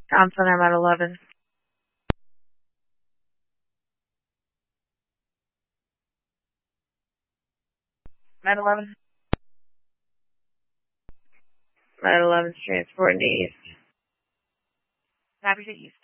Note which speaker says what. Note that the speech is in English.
Speaker 1: Thompson, I'm at 11. I'm at 11. I'm at 11 transporting to East. Copy to East.